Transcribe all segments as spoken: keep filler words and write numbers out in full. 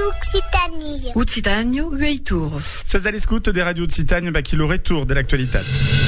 Occitanie. Occitanie, huit tours. C'est à l'écoute des radios d'Occitanie bah, qui le retour de l'actualité.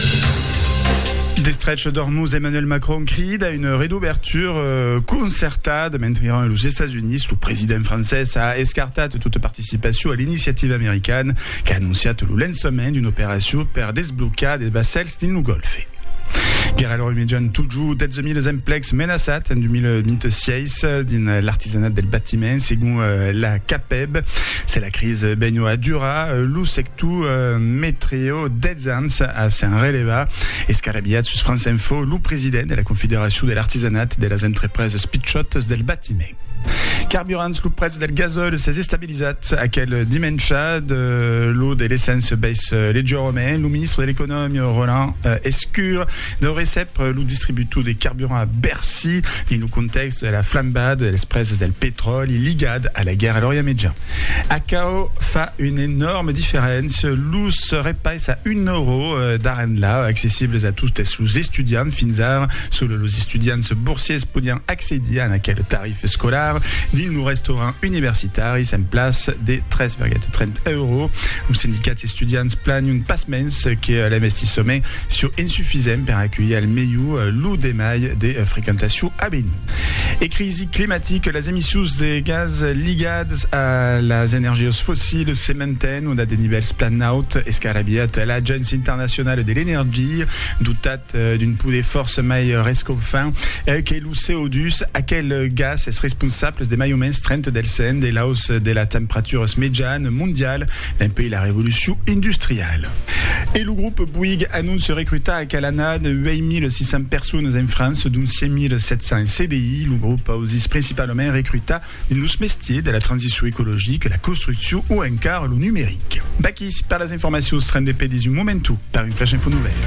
Des stretch d'Ormuz, Emmanuel Macron cride à une réouverture euh, concertada mentre les États-Unis, le président français a escartat toute participation à l'initiative américaine qui a annoncé le lancement d'une opération per desbloquer des vassals nel Golfe. Guerra l'Ormédiane toujours des mille emplex menaçat en deux mille vingt-six dans l'artisanat del bâtiment selon euh, la CAPEB. C'est la crise benio a dura, lo sectu euh, metrio des ans a s'en releva. Escarabiat sus France Info, lo président de la Confédération de l'artisanat de las entreprises pitchotes del bâtiment. Carburants, lo prezzo del gazole s'è stabilizzat a quel dimensia de l'eau de l'essence baisse leggermente. Le ministre de l'économie Roland euh, Escure de recep lo distributo des carburants à Bercy in un contexte de la flambade de l'espresse del pétrole ligade à la guerre à l'Orient Médian. A C A O fa une énorme différence. L'us repais à un euro euh, d'arenda accessibles à tous les étudiants fins ara solo los étudiants boursiers podian accedir a aquel tarif scolaire din le restaurant universitaire en place des treize virgule trente euros. Le syndicat étudiants plan une passemens qui est l'investissement sur insuffisant pour accueillir le meilleur l'eau des mailles des fréquentations à Béni. Et crise climatique, les émissions de gaz ligades à les énergies fossiles se maintiennent. On a des niveaux planaut escarabiat l'Agence internationale de l'énergie doutat d'une poutre de force mai rescofin que le C O deux à quel gaz est responsable des maillons trente del sen de la hausse de la température médiane mondiale d'un pays la révolution industrielle. Et le groupe Bouygues annonce recruter à Calanade huit mille six cents personnes en France, dont cinq mille sept cents C D I. Le groupe a aussi principalement recruté dans nos métiers de la transition écologique, la construction ou encore le numérique. Baki, par les informations sur N D P dix momentu, par une flash info nouvelle.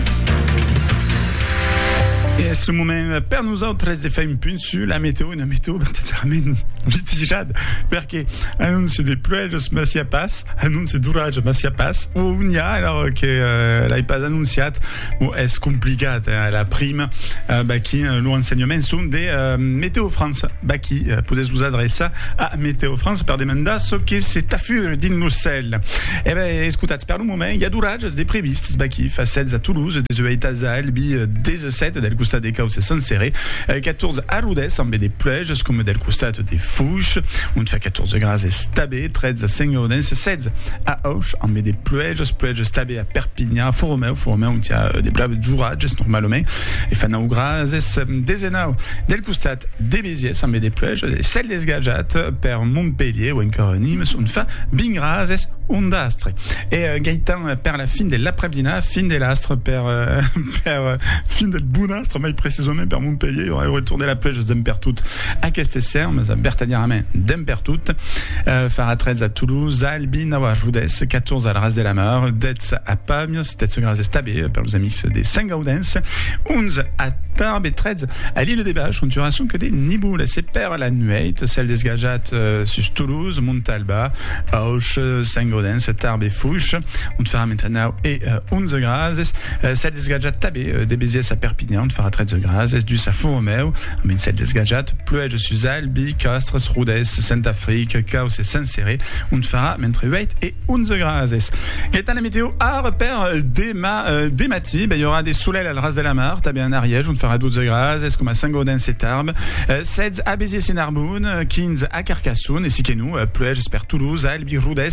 Et est-ce le moment per nous autres de faire une punch sur la météo, une météo verdaderamente mitigada, perché annonce des pluies ma si passe, annonce d'orage ma si passe, ou il y a alors que euh, l'hai pas annonciat, ou est-ce complicat euh, la prime, euh, bah qui euh, l'enseignement sont des euh, Météo France, bah qui euh, pouvez vous adresser à Météo France per demander ce que c'est affure din nos cel. Eh ben, écoutez, per le moment, il y a d'orage des prévistes, bah qui facettes à Toulouse, des Oeitas à Albi, des sept del costat des Caus sans serré, quatorze à Rodez, en des pluies, comme del costat des Fouches, on fait quatorze grades stabé, treize à Saint-Gaudens, seize à Auch, en des pluies, pluies stabé à Perpignan, Foromeu, Foromeu, on tient des blaves de jourage, normalement, et fan au grades, des enau, del costat des Béziers, en des pluies, celle des Gajat, per Montpellier, ou encore Nîmes, on fait bingrazes, ondastre. Et euh, Gaëtan, per la fin de l'après-midi, fin de l'astre, per, euh, per euh, fin del bonastre, mais précisément per Montpellier, on va retourner la plage d'Empertout à Casteserme, à Bertadiaramen d'Empertout, euh, Fara treize à Toulouse, à Albi, Nawa, Joudès, quatorze à la Ras de la Mar, Detz à Pamios, Detz Graz Stabé, per nos amis des Saint-Gaudens, onze à Tarbes et treize à l'île des Baches, on tuera son que des Niboules, c'est per la Nueit, celle des Gajat, euh, sur Toulouse, Montalba, Auch, Saint-Gaudens, Tarbes et Fouches, on te fera maintenant et euh, onze Graz, euh, celle des Gajat Tabé, euh, des Béziers à Perpignan, on te fera treize grades, es du Safo Romeu, mais celle des Gajat, pluie sur Albi, Castres, Rodez, Saint-Afrique, Caus et Saint-Céré, on te fera entre huit et onze grades. Quelle est la météo à repère des ma, euh, des mati, ben, il y aura des soleils à la Ras de la Mar, t'as bien un Ariège, on te fera douze grades, est-ce comme à Saint-Gaudens et Tarbes, euh, seize à Béziers-Sénarboun, quinze à Carcassonne, et si que nous, euh, pluie, j'espère Toulouse, Albi, Rodez,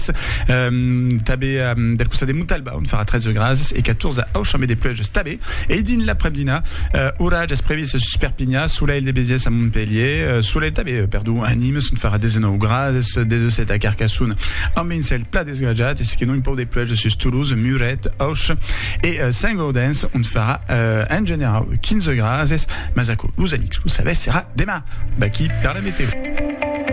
euh, tabé, euh, del Costa de Montalba, on te fera treize grades, et quatorze à Auch, mais des pluies stabé, et din l'après-midi, euh, orage est prévu sur Perpignan, soleil des Béziers à Montpellier, euh, soleil tabé, perdu à Nîmes, on te fera des neuf grades, des sept à Carcassonne, en Mincel, plat des Gajat, et si que nous, il peut des pluies sur Toulouse, Muret, Auch, et euh, Saint-Gaudens, on te fera euh, en général quinze grades, mais à quoi, vous amis, vous savez, sera demain, bah qui perd la météo.